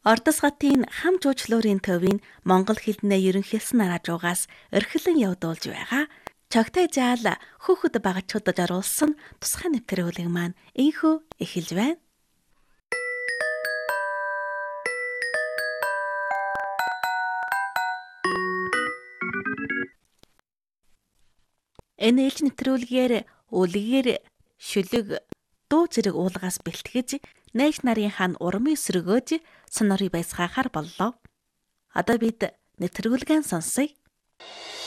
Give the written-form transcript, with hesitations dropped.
Ордос хотын хам жуучлуурын төвийн монгол хэлнээ ерөнхийлсөн аражуугаас орхилон явдуулж байгаа Чогтой жаал хүүхэд багачуудад оруулсан тусгай нэвтрүүлэг маань инхүү эхэлж байна. Энэ ээлж нэвтрүүлгээр үлгээр шүлэг дуу зэрэг уулгаас бэлтгэж найш нарын хаан урмыг сөргөөж сонорыг байсгаахаар боллоо. Одоо бид нэвтрүүлгэн сонсъё.